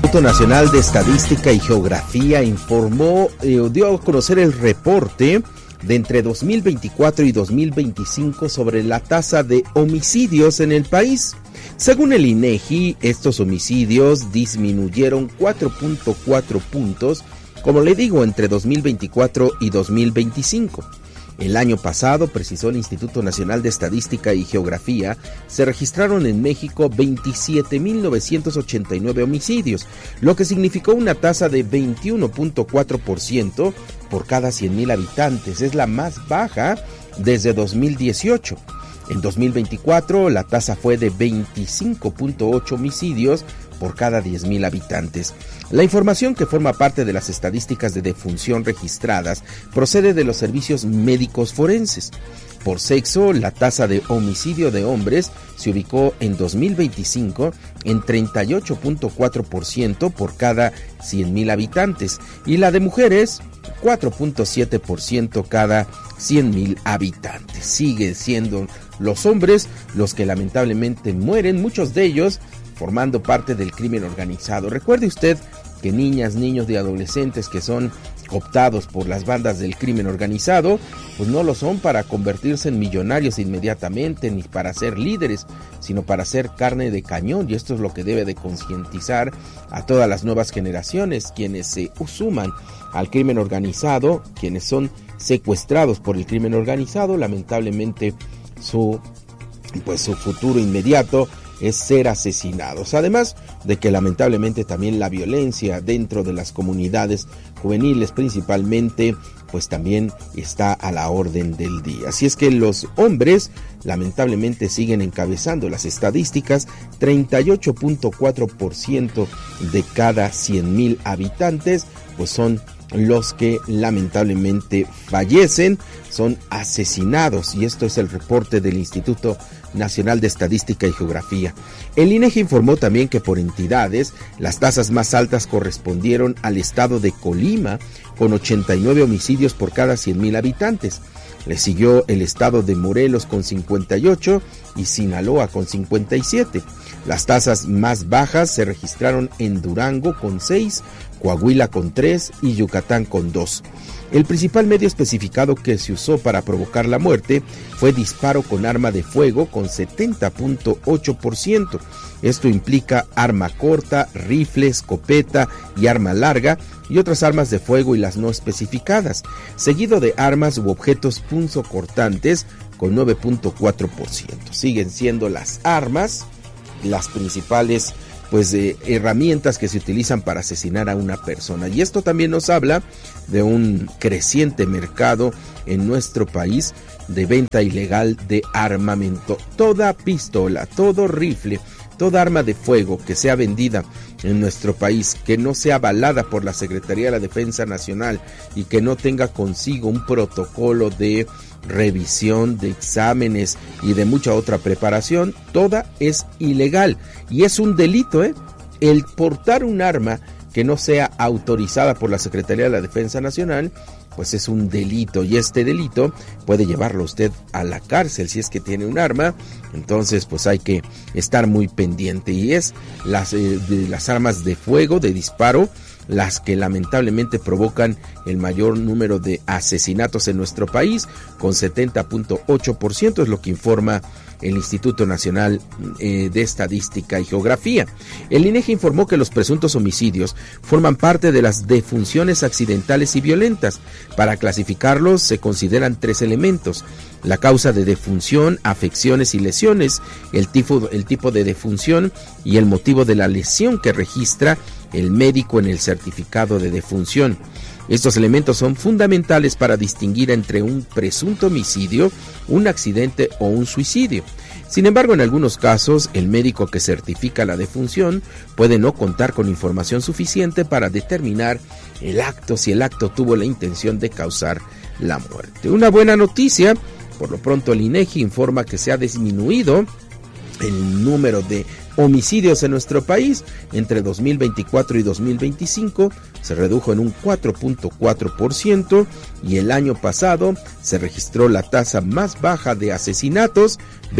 Instituto Nacional de Estadística y Geografía dio a conocer el reporte de entre 2024 y 2025 sobre la tasa de homicidios en el país. Según el INEGI, estos homicidios disminuyeron 4.4 puntos, como le digo, entre 2024 y 2025. El año pasado, precisó el Instituto Nacional de Estadística y Geografía, se registraron en México 27.989 homicidios, lo que significó una tasa de 21.4% por cada 100,000 habitantes. Es la más baja desde 2018. En 2024, la tasa fue de 25.8 homicidios por cada 10,000 habitantes. La información, que forma parte de las estadísticas de defunción registradas, procede de los servicios médicos forenses. Por sexo, la tasa de homicidio de hombres se ubicó en 2025 en 38.4% por cada 100,000 habitantes y la de mujeres 4.7% cada 100,000 habitantes. Siguen siendo los hombres los que lamentablemente mueren, muchos de ellos formando parte del crimen organizado. Recuerde usted que niñas, niños y adolescentes que son cooptados por las bandas del crimen organizado, pues no lo son para convertirse en millonarios inmediatamente, ni para ser líderes, sino para ser carne de cañón, y esto es lo que debe de concientizar a todas las nuevas generaciones, quienes se suman al crimen organizado, quienes son secuestrados por el crimen organizado. Lamentablemente su futuro inmediato es ser asesinados, además de que lamentablemente también la violencia dentro de las comunidades juveniles principalmente, pues también está a la orden del día. Así es que los hombres lamentablemente siguen encabezando las estadísticas. 38.4% de cada 100,000 habitantes pues son los que lamentablemente fallecen, son asesinados, y esto es el reporte del Instituto Nacional de Estadística y Geografía. El INEGI informó también que por entidades, las tasas más altas correspondieron al estado de Colima, con 89 homicidios por cada 100,000 habitantes. Le siguió el estado de Morelos con 58 y Sinaloa con 57. Las tasas más bajas se registraron en Durango con 6, Coahuila con 3 y Yucatán con 2. El principal medio especificado que se usó para provocar la muerte fue disparo con arma de fuego con 70.8%. Esto implica arma corta, rifle, escopeta y arma larga y otras armas de fuego y las no especificadas, seguido de armas u objetos punzocortantes con 9.4%. Siguen siendo las armas las principales herramientas que se utilizan para asesinar a una persona, y esto también nos habla de un creciente mercado en nuestro país de venta ilegal de armamento. Toda pistola, todo rifle, toda arma de fuego que sea vendida en nuestro país, que no sea avalada por la Secretaría de la Defensa Nacional y que no tenga consigo un protocolo de revisión, de exámenes y de mucha otra preparación, toda es ilegal y es un delito, el portar un arma que no sea autorizada por la Secretaría de la Defensa Nacional, pues es un delito, y este delito puede llevarlo usted a la cárcel si es que tiene un arma. Entonces pues hay que estar muy pendiente, y es las armas de fuego, de disparo, las que lamentablemente provocan el mayor número de asesinatos en nuestro país, con 70.8%, es lo que informa el Instituto Nacional de Estadística y Geografía. El INEGI informó que los presuntos homicidios forman parte de las defunciones accidentales y violentas. Para clasificarlos se consideran 3 elementos: la causa de defunción, afecciones y lesiones, el tipo de defunción y el motivo de la lesión que registra el médico en el certificado de defunción. Estos elementos son fundamentales para distinguir entre un presunto homicidio, un accidente o un suicidio. Sin embargo, en algunos casos, el médico que certifica la defunción puede no contar con información suficiente para determinar si el acto tuvo la intención de causar la muerte. Una buena noticia: por lo pronto el INEGI informa que se ha disminuido el número de homicidios en nuestro país. Entre 2024 y 2025 se redujo en un 4.4% y el año pasado se registró la tasa más baja de asesinatos,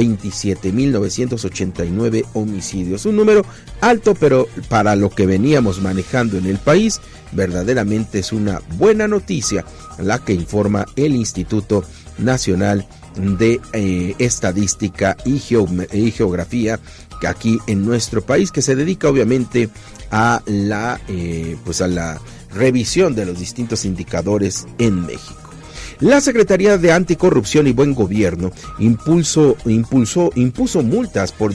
27.989 homicidios. Un número alto, pero para lo que veníamos manejando en el país, verdaderamente es una buena noticia la que informa el Instituto Nacional de Estadística y Geografía que aquí en nuestro país, que se dedica obviamente a la revisión de los distintos indicadores en México. La Secretaría de Anticorrupción y Buen Gobierno impuso multas por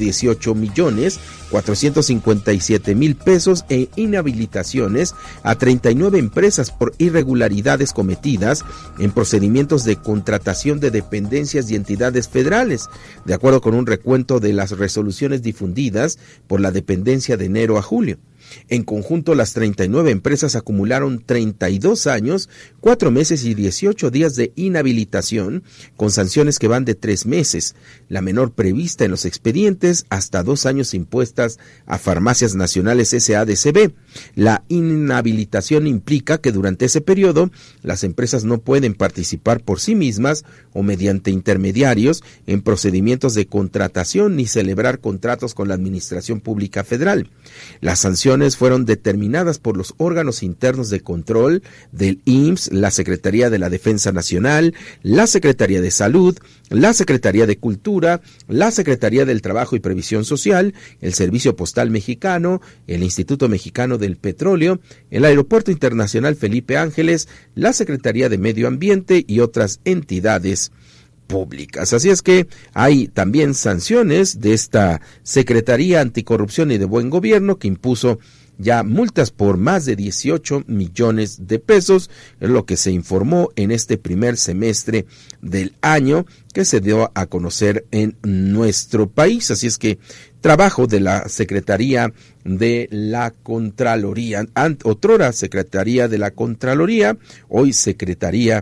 18.457.000 pesos e inhabilitaciones a 39 empresas por irregularidades cometidas en procedimientos de contratación de dependencias y entidades federales, de acuerdo con un recuento de las resoluciones difundidas por la dependencia de enero a julio. En conjunto, las 39 empresas acumularon 32 años, 4 meses y 18 días de inhabilitación, con sanciones que van de 3 meses, la menor prevista en los expedientes, hasta 2 años impuestas a Farmacias Nacionales SADCB. La inhabilitación implica que durante ese periodo las empresas no pueden participar por sí mismas o mediante intermediarios en procedimientos de contratación ni celebrar contratos con la Administración Pública Federal. Las sanciones fueron determinadas por los órganos internos de control del IMSS, la Secretaría de la Defensa Nacional, la Secretaría de Salud, la Secretaría de Cultura, la Secretaría del Trabajo y Previsión Social, el Servicio Postal Mexicano, el Instituto Mexicano del Petróleo, el Aeropuerto Internacional Felipe Ángeles, la Secretaría de Medio Ambiente y otras entidades públicas. Así es que hay también sanciones de esta Secretaría Anticorrupción y de Buen Gobierno que impuso ya multas por más de 18 millones de pesos, es lo que se informó en este primer semestre del año que se dio a conocer en nuestro país. Así es que trabajo de la Secretaría de la Contraloría, otrora Secretaría de la Contraloría, hoy Secretaría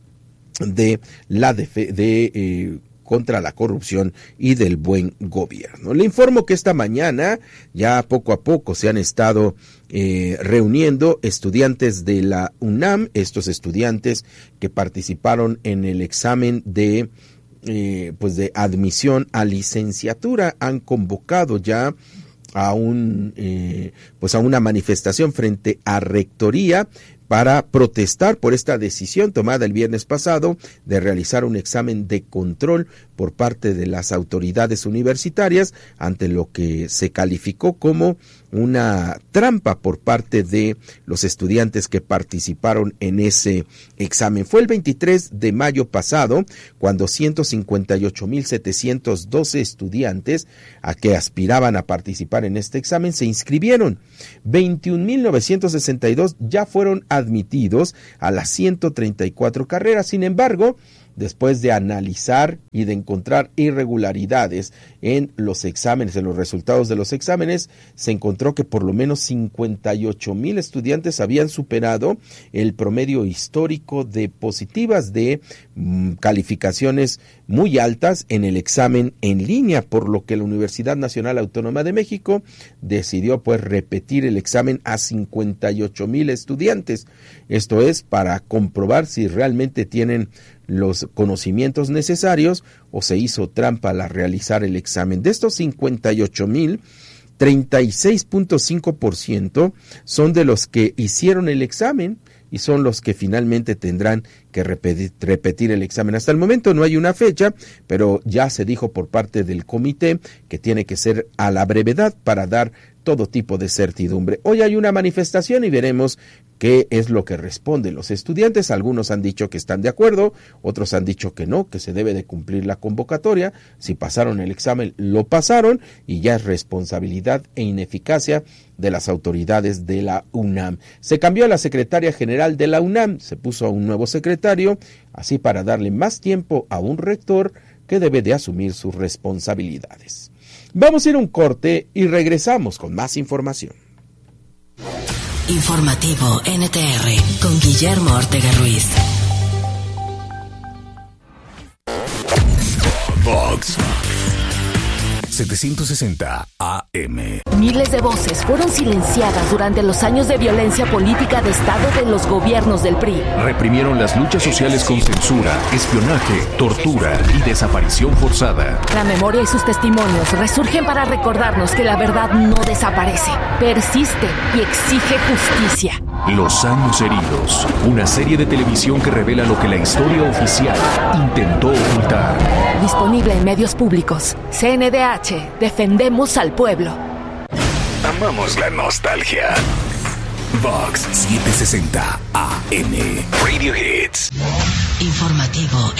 de la contra la corrupción y del buen gobierno. Le informo que esta mañana ya poco a poco se han estado reuniendo estudiantes de la UNAM, estos estudiantes que participaron en el examen de admisión a licenciatura. Han convocado ya a una manifestación frente a Rectoría para protestar por esta decisión tomada el viernes pasado de realizar un examen de control por parte de las autoridades universitarias ante lo que se calificó como una trampa por parte de los estudiantes que participaron en ese examen. Fue el 23 de mayo pasado cuando 158.712 estudiantes a que aspiraban a participar en este examen se inscribieron. 21.962 ya fueron admitidos a las 134 carreras. Sin embargo, después de analizar y de encontrar irregularidades en los exámenes, en los resultados de los exámenes, se encontró que por lo menos 58,000 estudiantes habían superado el promedio histórico de positivas de calificaciones muy altas en el examen en línea, por lo que la Universidad Nacional Autónoma de México decidió repetir el examen a 58,000 estudiantes. Esto es para comprobar si realmente tienen los conocimientos necesarios o se hizo trampa al realizar el examen. De estos 58,000, 36.5% son de los que hicieron el examen y son los que finalmente tendrán que repetir el examen. Hasta el momento no hay una fecha, pero ya se dijo por parte del comité que tiene que ser a la brevedad para dar todo tipo de certidumbre. Hoy hay una manifestación y veremos qué es lo que responden los estudiantes. Algunos han dicho que están de acuerdo, otros han dicho que no, que se debe de cumplir la convocatoria. Si pasaron el examen, lo pasaron y ya es responsabilidad e ineficacia de las autoridades de la UNAM. Se cambió a la secretaria general de la UNAM, se puso a un nuevo secretario, así para darle más tiempo a un rector que debe de asumir sus responsabilidades. Vamos a ir a un corte y regresamos con más información. Informativo NTR con Guillermo Ortega Ruiz. Vox 760 AM. Miles de voces fueron silenciadas durante los años de violencia política de Estado de los gobiernos del PRI. Reprimieron las luchas sociales con censura, espionaje, tortura y desaparición forzada. La memoria y sus testimonios resurgen para recordarnos que la verdad no desaparece, persiste y exige justicia. Los años heridos, una serie de televisión que revela lo que la historia oficial intentó ocultar. Disponible en medios públicos. CNDH, defendemos al pueblo. Amamos la nostalgia. Vox 760 AM. Radio Hits. Informativo